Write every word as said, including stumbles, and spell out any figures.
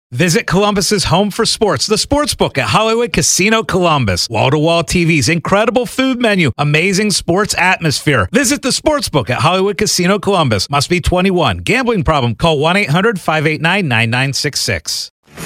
Visit Columbus's home for sports, the Sportsbook at Hollywood Casino Columbus. Wall-to-wall T Vs, incredible food menu, amazing sports atmosphere. Visit the Sportsbook at Hollywood Casino Columbus. Must be twenty-one. Gambling problem? Call one eight hundred five eight nine nine nine six six.